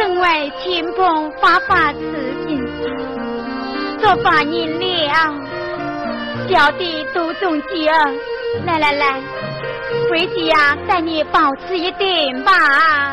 身为亲朋发发慈心，做法人了，小弟独中饥饿。来，回家带你保持一点吧。